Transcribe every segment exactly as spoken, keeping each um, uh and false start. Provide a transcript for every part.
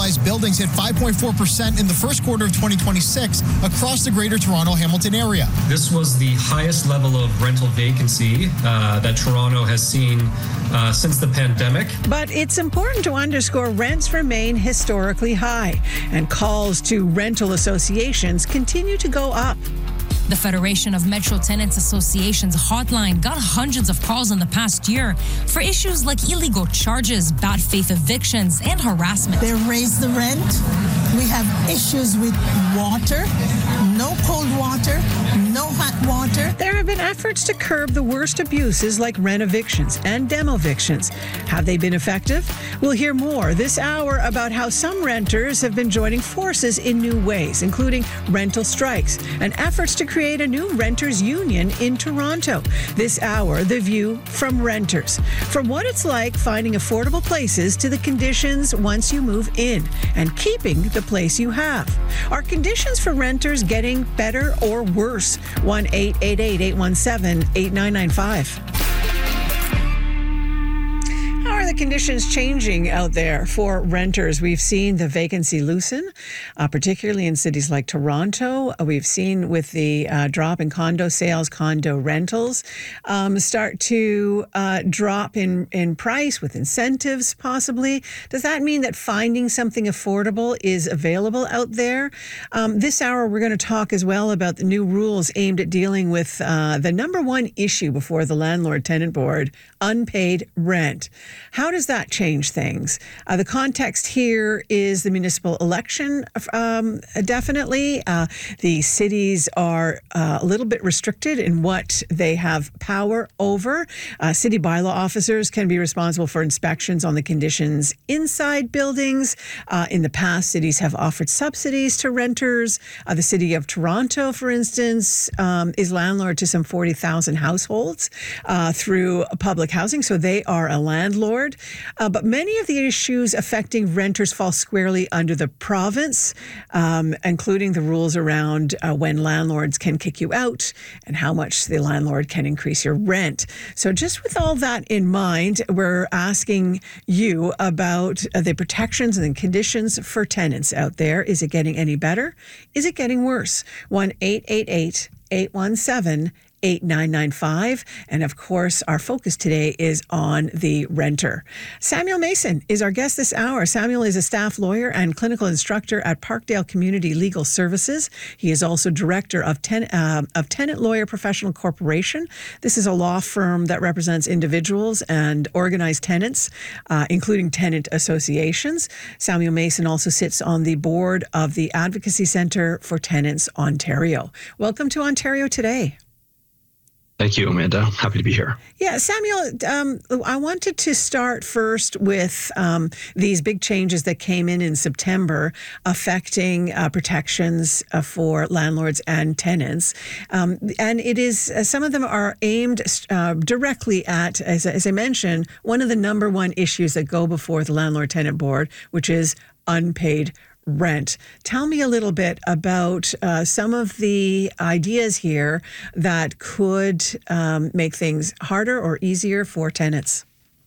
stabilized buildings hit five point four percent in the first quarter of twenty twenty-six across the Greater Toronto-Hamilton area. This was the highest level of rental vacancy uh, that Toronto has seen uh, since the pandemic. But it's important to underscore rents remain historically high, and calls to rental associations continue to go up. The Federation of Metro Tenants Associations hotline got hundreds of calls in the past year for issues like illegal charges, bad faith evictions, and harassment. They raised the rent. We have issues with water, no cold water, no hot water. There have been efforts to curb the worst abuses like rent evictions and demo evictions. Have they been effective? We'll hear more this hour about how some renters have been joining forces in new ways, including rental strikes and efforts to create a new renters union in Toronto. This hour, the view from renters. From what it's like finding affordable places to the conditions once you move in and keeping the place you have. Are conditions for renters getting better or worse? one eight eight eight, eight one seven, eight nine nine five. How are the conditions changing out there for renters? We've seen the vacancy loosen, uh, particularly in cities like Toronto. Uh, we've seen with the uh, drop in condo sales, condo rentals um, start to uh, drop in, in price with incentives possibly. Does that mean that finding something affordable is available out there? Um, this hour, we're going to talk as well about the new rules aimed at dealing with uh, the number one issue before the Landlord-Tenant Board, unpaid rent. How does that change things? Uh, the context here is the municipal election, um, definitely. Uh, the cities are uh, a little bit restricted in what they have power over. Uh, city bylaw officers can be responsible for inspections on the conditions inside buildings. Uh, in the past, cities have offered subsidies to renters. Uh, the city of Toronto, for instance, um, is landlord to some forty thousand households uh, through public housing, so they are a landlord. Uh, but many of the issues affecting renters fall squarely under the province, um, including the rules around uh, when landlords can kick you out and how much the landlord can increase your rent. So just with all that in mind, we're asking you about uh, the protections and conditions for tenants out there. Is it getting any better? Is it getting worse? one eight eight eight, eight one seven, eight nine nine five. And of course, our focus today is on the renter. Samuel Mason is our guest this hour. Samuel is a staff lawyer and clinical instructor at Parkdale Community Legal Services. He is also director of, ten, uh, of Tenant Lawyer Professional Corporation. This is a law firm that represents individuals and organized tenants, uh, including tenant associations. Samuel Mason also sits on the board of the Advocacy Centre for Tenants Ontario. Welcome to Ontario Today. Thank you, Amanda. Happy to be here. Yeah, Samuel, um, I wanted to start first with um, these big changes that came in in September affecting uh, protections uh, for landlords and tenants. Um, and it is, uh, some of them are aimed uh, directly at, as, as I mentioned, one of the number one issues that go before the Landlord-Tenant Board, which is unpaid rent. Tell me a little bit about uh, some of the ideas here that could um, make things harder or easier for tenants.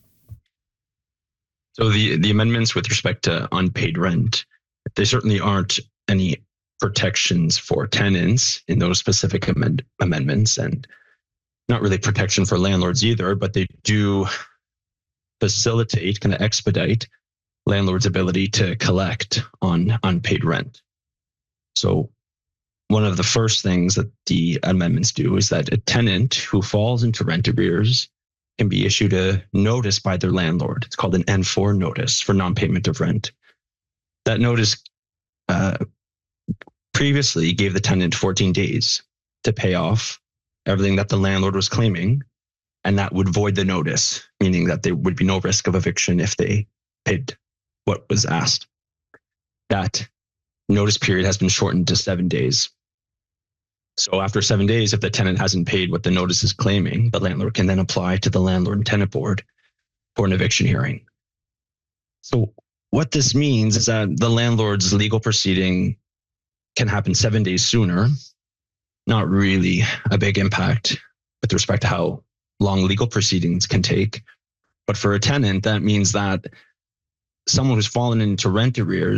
So the, the amendments with respect to unpaid rent, there certainly aren't any protections for tenants in those specific amend- amendments, and not really protection for landlords either, but they do facilitate, kind of expedite landlord's ability to collect on unpaid rent. So one of the first things that the amendments do is that a tenant who falls into rent arrears can be issued a notice by their landlord. It's called an N four notice for non-payment of rent. That notice uh, previously gave the tenant fourteen days to pay off everything that the landlord was claiming, and that would void the notice, meaning that there would be no risk of eviction if they paid what was asked. That notice period has been shortened to seven days. So after seven days, if the tenant hasn't paid what the notice is claiming, the landlord can then apply to the Landlord-Tenant Board for an eviction hearing. So what this means is that the landlord's legal proceeding can happen seven days sooner. Not really a big impact with respect to how long legal proceedings can take. But for a tenant, that means that someone who's fallen into rent arrears